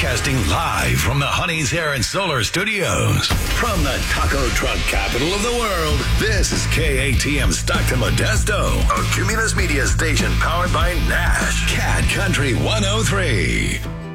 Broadcasting live from the Honey's Hair and Solar Studios. From the taco truck capital of the world, this is KATM Stockton Modesto, a Cumulus Media station powered by Nash. Cat Country 103.